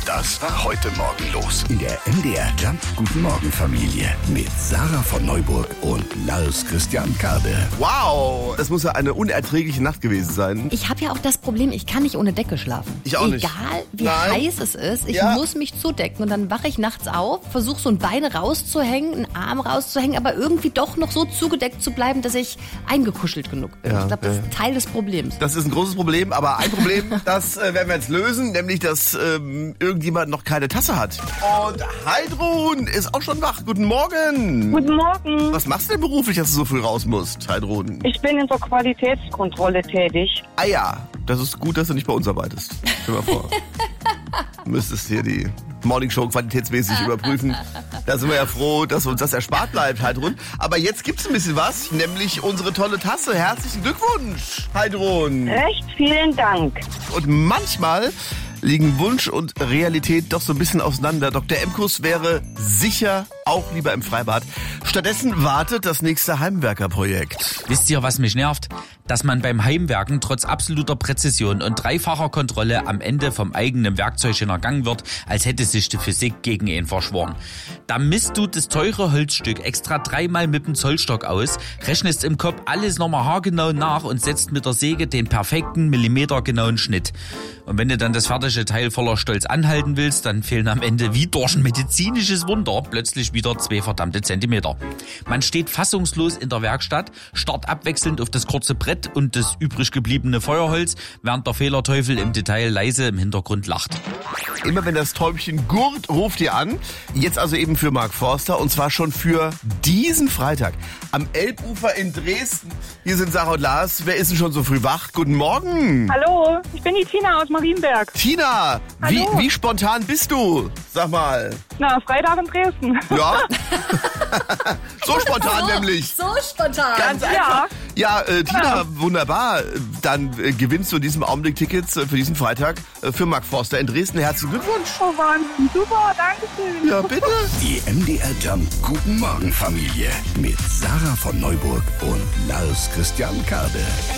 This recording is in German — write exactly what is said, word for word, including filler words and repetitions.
Das war heute Morgen los in der M D R Jump Guten Morgen Familie mit Sarah von Neuburg und Lars Christian Karde. Wow, das muss ja eine unerträgliche Nacht gewesen sein. Ich habe ja auch das Problem, ich kann nicht ohne Decke schlafen. Ich auch nicht. Egal, wie Nein. heiß es ist, ich Ja. muss mich zudecken. Und dann wache ich nachts auf, versuche so ein Bein rauszuhängen, einen Arm rauszuhängen, aber irgendwie doch noch so zugedeckt zu bleiben, dass ich eingekuschelt genug bin. Ja, ich glaube, das ja. ist Teil des Problems. Das ist ein großes Problem, aber ein Problem, das äh, werden wir jetzt lösen, nämlich, dass ähm, irgendjemand noch keine Tasse hat. Und Heidrun ist auch schon wach. Guten Morgen. Guten Morgen. Was machst du denn beruflich, dass du so früh raus musst, Heidrun? Ich bin in der Qualitätskontrolle tätig. Ah ja, das ist gut, dass du nicht bei uns arbeitest. Stell dir mal vor. Du müsstest hier die Morningshow qualitätsmäßig überprüfen. Da sind wir ja froh, dass uns das erspart bleibt, Heidrun. Aber jetzt gibt's ein bisschen was, nämlich unsere tolle Tasse. Herzlichen Glückwunsch, Heidrun. Recht vielen Dank. Und manchmal liegen Wunsch und Realität doch so ein bisschen auseinander. Doktor Emkus wäre sicher auch lieber im Freibad. Stattdessen wartet das nächste Heimwerkerprojekt. Wisst ihr, was mich nervt? Dass man beim Heimwerken trotz absoluter Präzision und dreifacher Kontrolle am Ende vom eigenen Werkzeug ergangen wird, als hätte sich die Physik gegen ihn verschworen. Da misst du das teure Holzstück extra dreimal mit dem Zollstock aus, rechnest im Kopf alles nochmal haargenau nach und setzt mit der Säge den perfekten millimetergenauen Schnitt. Und wenn du dann das fertige Teil voller Stolz anhalten willst, dann fehlen am Ende wie durch ein medizinisches Wunder plötzlich wieder zwei verdammte Zentimeter. Man steht fassungslos in der Werkstatt, starrt abwechselnd auf das kurze Brett und das übrig gebliebene Feuerholz, während der Fehlerteufel im Detail leise im Hintergrund lacht. Immer wenn das Täubchen gurrt, ruft ihr an. Jetzt also eben für Mark Forster und zwar schon für diesen Freitag am Elbufer in Dresden. Hier sind Sarah und Lars. Wer ist denn schon so früh wach? Guten Morgen. Hallo, ich bin die Tina aus Marienberg. Tina, wie, Hallo. wie spontan bist du? Sag mal. Na, Freitag in Dresden. Ja? So spontan nämlich. So spontan. Ganz einfach. Ja, äh, Tina, wunderbar. Dann äh, gewinnst du in diesem Augenblick Tickets äh, für diesen Freitag äh, für Mark Forster in Dresden. Herzlichen Glückwunsch. Oh, Wahnsinn. Super, danke schön. Ja, bitte. Die M D R Jump Guten Morgen Familie mit Sarah von Neuburg und Lars Christian Karde.